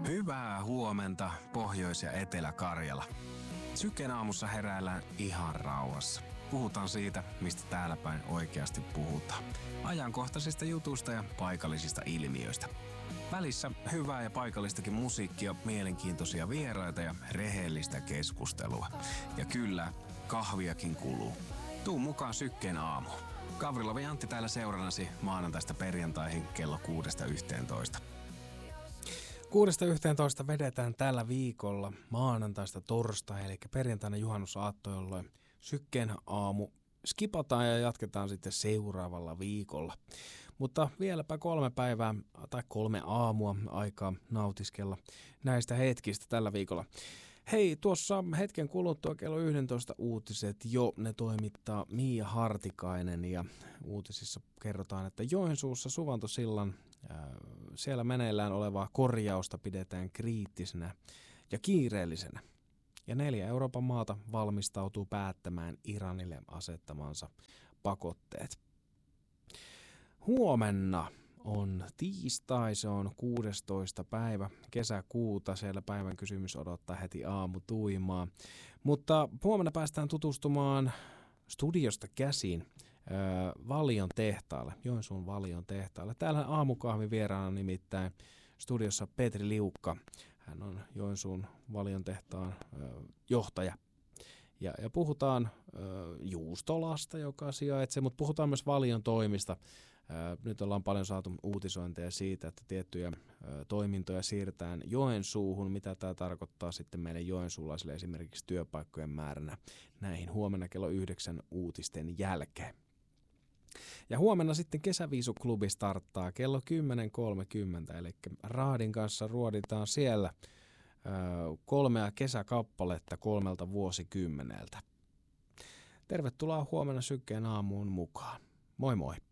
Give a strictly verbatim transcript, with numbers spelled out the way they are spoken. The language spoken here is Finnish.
Hyvää huomenta, Pohjois- ja Etelä-Karjala. Syken aamussa heräillään ihan rauhassa. Puhutaan siitä, mistä täällä päin oikeasti puhutaan. Ajankohtaisista jutuista ja paikallisista ilmiöistä. Välissä hyvää ja paikallistakin musiikkia, mielenkiintoisia vieraita ja rehellistä keskustelua. Ja kyllä, kahviakin kuluu. Tuu mukaan Sykkeen aamu. Gavrilov ja Antti täällä seurannasi maanantaista perjantaihin kello kuudesta yhteentoista. Kuudesta yhteentoista vedetään tällä viikolla maanantaista torstai, eli perjantaina juhannusaatto, jolloin Sykkeen aamu skipataan ja jatketaan sitten seuraavalla viikolla. Mutta vieläpä kolme päivää tai kolme aamua aikaa nautiskella näistä hetkistä tällä viikolla. Hei, tuossa hetken kuluttua kello yksitoista uutiset jo, ne toimittaa Miia Hartikainen ja uutisissa kerrotaan, että Joensuussa Suvantosillan äh, siellä meneillään olevaa korjausta pidetään kriittisenä ja kiireellisenä. Ja neljä Euroopan maata valmistautuu päättämään Iranille asettamansa pakotteet. Huomenna on tiistai, se on kuudestoista päivä kesäkuuta, siellä päivän kysymys odottaa heti aamu tuimaa. Mutta huomenna päästään tutustumaan studiosta käsin äh, Valion tehtaalle, Joensuun Valion tehtaalle. Täällä aamukahvin vieraana nimittäin studiossa Petri Liukka. Hän on Joensuun Valion tehtaan äh, johtaja. Ja, ja puhutaan äh, Juustolasta, joka sijaitsee, mutta puhutaan myös Valion toimista. Äh, nyt ollaan paljon saatu uutisointeja siitä, että tiettyjä äh, toimintoja siirretään Joensuuhun. Mitä tämä tarkoittaa sitten meille joensuulaisille esimerkiksi työpaikkojen määränä näihin huomenna kello yhdeksän uutisten jälkeen. Ja huomenna sitten Kesäviisuklubi starttaa kello kymmenen kolmekymmentä, eli Raadin kanssa ruoditaan siellä kolmea kesäkappaletta kolmelta vuosikymmeneltä. Tervetuloa huomenna Sykkeen aamuun mukaan. Moi moi!